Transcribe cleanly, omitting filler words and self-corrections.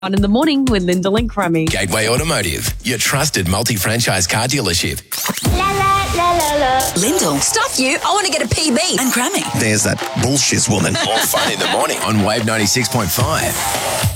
On in the morning with Lyndall and Crummy. Gateway Automotive, your trusted multi-franchise car dealership. La la la la la. Lyndall, stuff you. I want to get a PB. And Grammy. There's that bullshit woman. More fun in the morning on Wave 96.5.